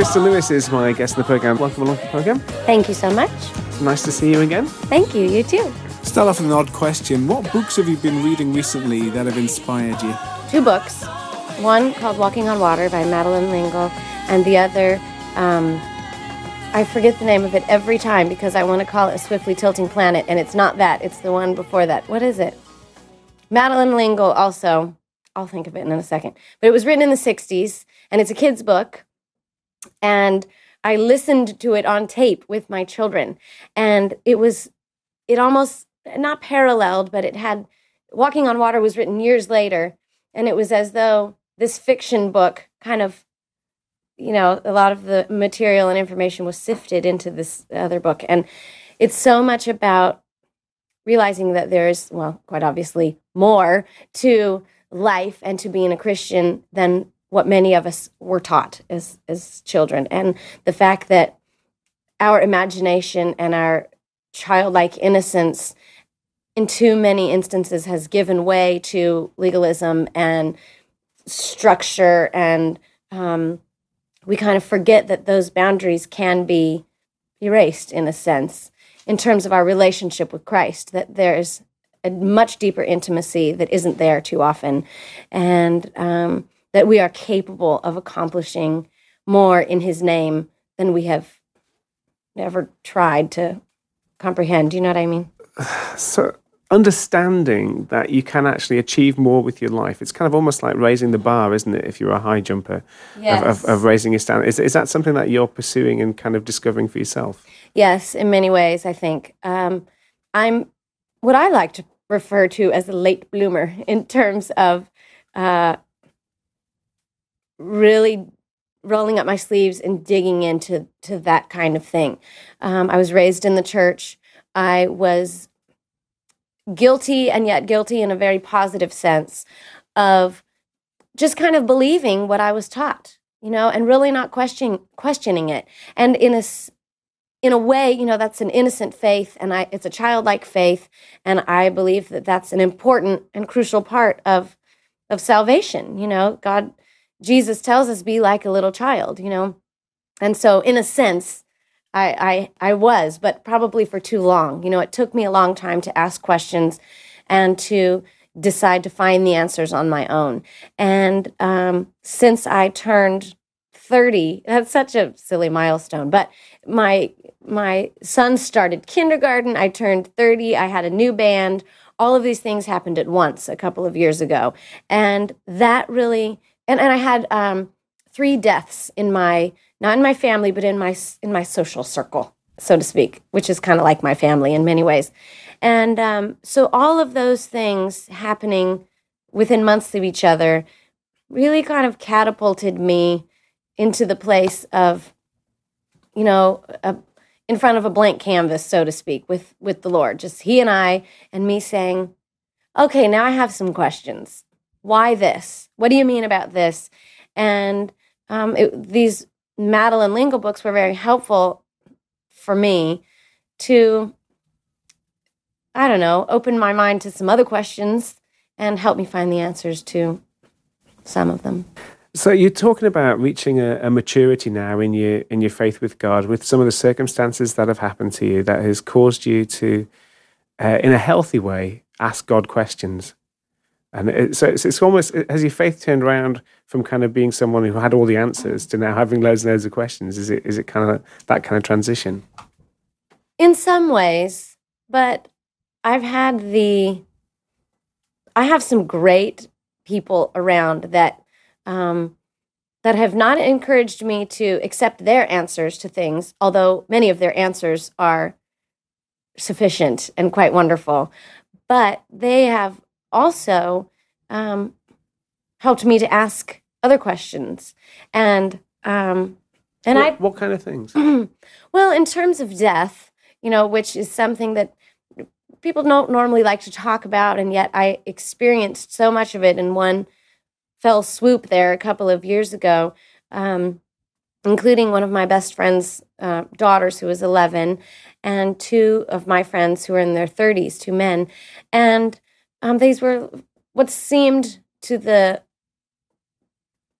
Krista Lewis is my guest in the programme. Welcome along to the programme. Thank you so much. Nice to see you again. Thank you, you too. Start off with an odd question. What books have you been reading recently that have inspired you? 2 books. One called Walking on Water by Madeleine L'Engle, and the other, I forget the name of it every time because I want to call it A Swiftly Tilting Planet, and it's not that. It's the one before that. What is it? Madeleine L'Engle also. I'll think of it in a second. But it was written in the 60s, and it's a kid's book, and I listened to it on tape with my children, and it almost, not paralleled, but it had, Walking on Water was written years later, and it was as though this fiction book kind of, a lot of the material and information was sifted into this other book, and it's so much about realizing that there's, quite obviously, more to life and to being a Christian than what many of us were taught as children. And the fact that our imagination and our childlike innocence in too many instances has given way to legalism and structure, and we kind of forget that those boundaries can be erased in a sense in terms of our relationship with Christ, that there's a much deeper intimacy that isn't there too often, and that we are capable of accomplishing more in His name than we have ever tried to comprehend. Do you know what I mean? So understanding that you can actually achieve more with your life, it's kind of almost like raising the bar, isn't it, if you're a high jumper, yes. of raising your standard. Is that something that you're pursuing and kind of discovering for yourself? Yes, in many ways, I think. I'm what I like to refer to as a late bloomer in terms of really rolling up my sleeves and digging into that kind of thing. I was raised in the church. I was guilty, and yet guilty in a very positive sense, of just kind of believing what I was taught, and really not questioning it. And in a way, that's an innocent faith, and it's a childlike faith, and I believe that that's an important and crucial part of salvation. Jesus tells us, be like a little child, and so in a sense, I was, but probably for too long. It took me a long time to ask questions and to decide to find the answers on my own. And since I turned 30, that's such a silly milestone, but my son started kindergarten, I turned 30, I had a new band. All of these things happened at once a couple of years ago. And that really, and I had 3 deaths not in my family, but in my social circle, so to speak, which is kind of like my family in many ways. And so all of those things happening within months of each other really kind of catapulted me into the place of, in front of a blank canvas, so to speak, with the Lord. Just He and I, and me saying, okay, now I have some questions. Why this? What do you mean about this? And these Madeleine L'Engle books were very helpful for me to, open my mind to some other questions and help me find the answers to some of them. So you're talking about reaching a maturity now in your faith with God, with some of the circumstances that have happened to you that has caused you to, in a healthy way, ask God questions. And it's almost, has your faith turned around from kind of being someone who had all the answers to now having loads and loads of questions? Is it kind of that kind of transition? In some ways, but I have some great people around that have not encouraged me to accept their answers to things, although many of their answers are sufficient and quite wonderful. But they have also helped me to ask other questions. And what kind of things? Well, in terms of death, which is something that people don't normally like to talk about, and yet I experienced so much of it in one fell swoop there a couple of years ago, including one of my best friend's daughters who was 11, and 2 of my friends who were in their 30s, 2 men. And these were what seemed to the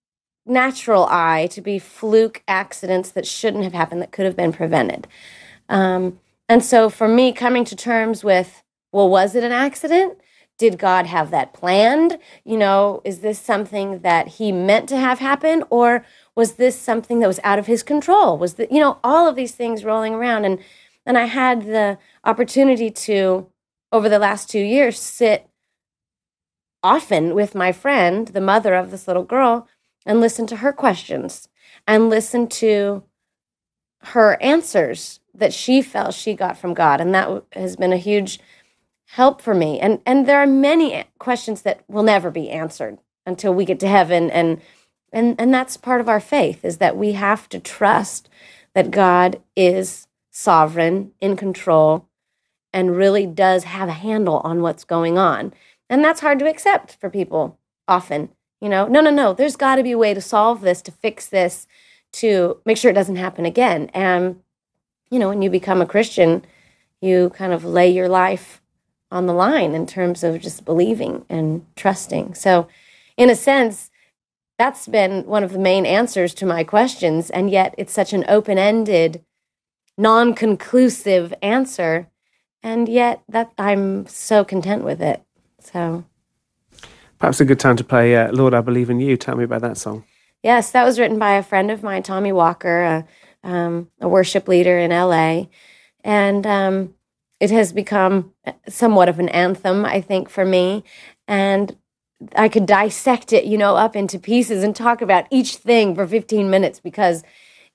natural eye to be fluke accidents that shouldn't have happened, that could have been prevented. And so for me, coming to terms with, well, was it an accident? Did God have that planned? Is this something that he meant to have happen? Or was this something that was out of his control? Was all of these things rolling around. And I had the opportunity to, over the last 2 years, sit often with my friend, the mother of this little girl, and listen to her questions and listen to her answers that she felt she got from God. And that has been a huge help for me. And there are many questions that will never be answered until we get to heaven. And that's part of our faith, is that we have to trust that God is sovereign, in control, and really does have a handle on what's going on. And that's hard to accept for people often. No, there's got to be a way to solve this, to fix this, to make sure it doesn't happen again. And, when you become a Christian, you kind of lay your life on the line in terms of just believing and trusting. So in a sense, that's been one of the main answers to my questions. And yet it's such an open-ended, non-conclusive answer. And yet that I'm so content with it. So perhaps a good time to play Lord, I Believe in You. Tell me about that song. Yes, that was written by a friend of mine, Tommy Walker, a worship leader in LA. And it has become somewhat of an anthem, I think, for me. And I could dissect it, up into pieces and talk about each thing for 15 minutes because,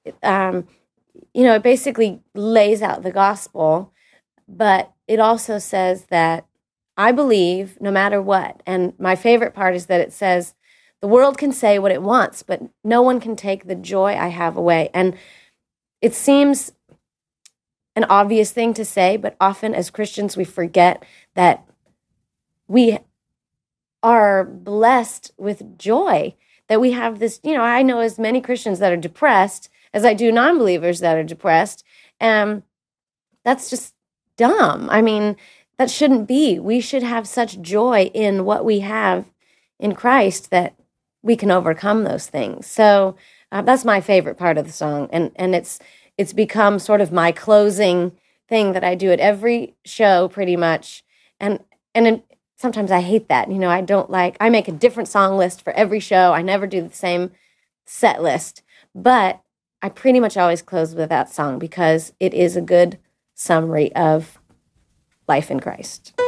it basically lays out the gospel. But it also says that I believe no matter what. And my favorite part is that it says, the world can say what it wants, but no one can take the joy I have away. And it seems an obvious thing to say, but often as Christians, we forget that we are blessed with joy, that we have this, I know as many Christians that are depressed as I do non-believers that are depressed. That's just dumb. I mean, that shouldn't be. We should have such joy in what we have in Christ that we can overcome those things. So that's my favorite part of the song. And it's become sort of my closing thing that I do at every show pretty much. And sometimes I hate that. I make a different song list for every show. I never do the same set list. But I pretty much always close with that song because it is a good summary of life in Christ.